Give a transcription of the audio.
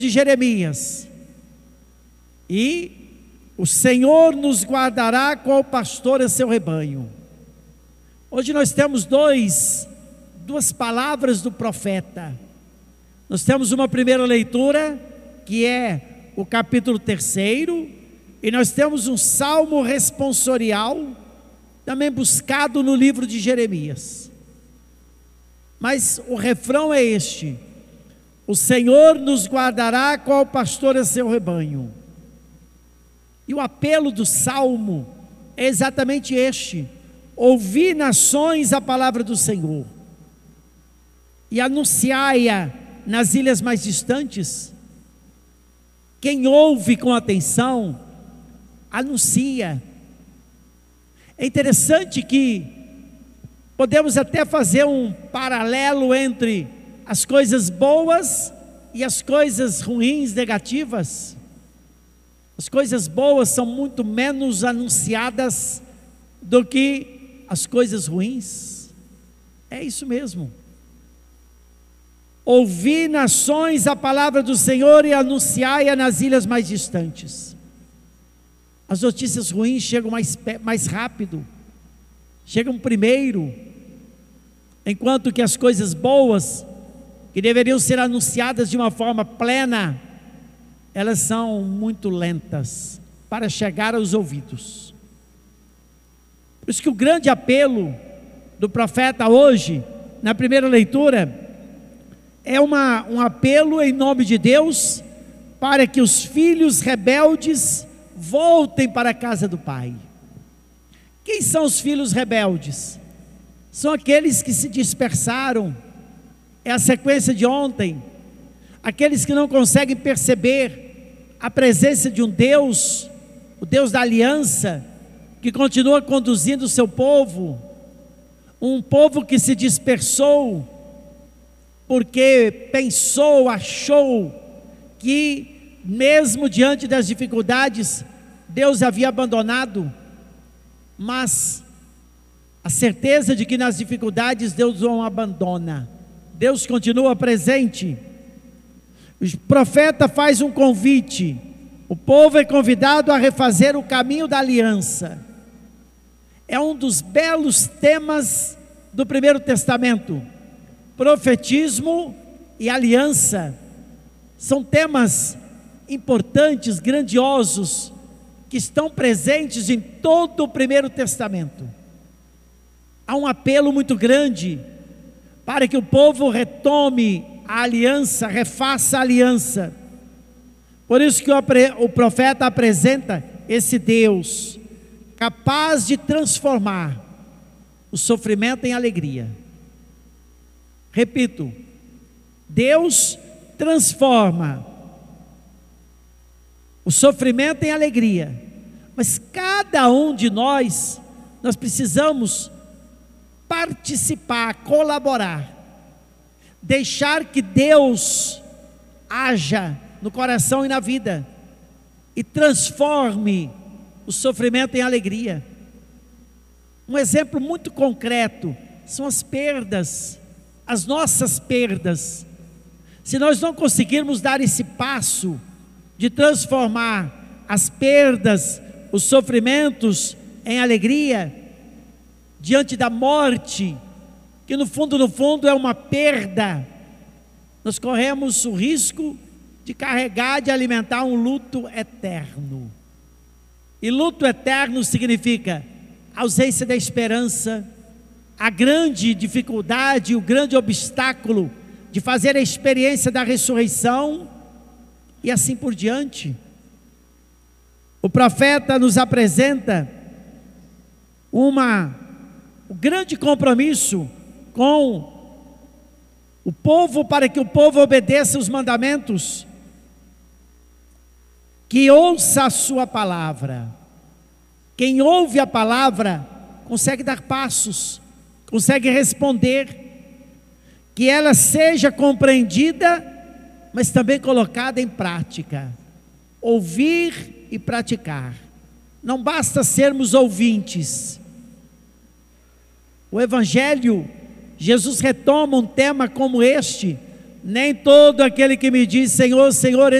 de Jeremias, e o Senhor nos guardará qual pastor é seu rebanho. Hoje nós temos duas palavras do profeta. Nós temos uma primeira leitura, que é o capítulo 3, e nós temos um salmo responsorial, também buscado no livro de Jeremias. Mas o refrão é este: o Senhor nos guardará qual pastor é seu rebanho. E o apelo do salmo é exatamente este: ouvi, nações, a palavra do Senhor, e anunciai-a nas ilhas mais distantes. Quem ouve com atenção, anuncia. É interessante que podemos até fazer um paralelo entre as coisas boas e as coisas ruins, negativas. As coisas boas são muito menos anunciadas do que as coisas ruins. É isso mesmo. Ouvi, nações, a palavra do Senhor, e anunciai-a nas ilhas mais distantes. As notícias ruins chegam mais rápido, chegam primeiro, enquanto que as coisas boas, que deveriam ser anunciadas de uma forma plena, elas são muito lentas para chegar aos ouvidos. Por isso que o grande apelo do profeta hoje, na primeira leitura, é um apelo em nome de Deus, para que os filhos rebeldes voltem para a casa do Pai. Quem são os filhos rebeldes? São aqueles que se dispersaram. É a sequência de ontem. Aqueles que não conseguem perceber a presença de um Deus, o Deus da aliança, que continua conduzindo o seu povo, um povo que se dispersou, porque pensou, achou que mesmo diante das dificuldades, Deus havia abandonado. Mas a certeza de que nas dificuldades Deus não abandona, Deus continua presente. O profeta faz um convite, o povo é convidado a refazer o caminho da aliança. É um dos belos temas do Primeiro Testamento. Profetismo e aliança são temas importantes, grandiosos, que estão presentes em todo o Primeiro Testamento. Há um apelo muito grande para que o povo retome a aliança, refaça a aliança. Por isso que o profeta apresenta esse Deus capaz de transformar o sofrimento em alegria. Repito, Deus transforma o sofrimento em alegria, mas cada um de nós precisamos participar, colaborar, deixar que Deus haja no coração e na vida, e transforme o sofrimento em alegria. Um exemplo muito concreto são as perdas, as nossas perdas. Se nós não conseguirmos dar esse passo de transformar as perdas, os sofrimentos em alegria, diante da morte, que no fundo é uma perda, nós corremos o risco de carregar, de alimentar um luto eterno. E luto eterno significa ausência da esperança, a grande dificuldade, o grande obstáculo de fazer a experiência da ressurreição, e assim por diante. O profeta nos apresenta o grande compromisso com o povo, para que o povo obedeça os mandamentos, que ouça a sua palavra. Quem ouve a palavra consegue dar passos, consegue responder, que ela seja compreendida, mas também colocada em prática. Ouvir e praticar. Não basta sermos ouvintes. O Evangelho, Jesus retoma um tema como este Nem todo aquele que me diz Senhor, Senhor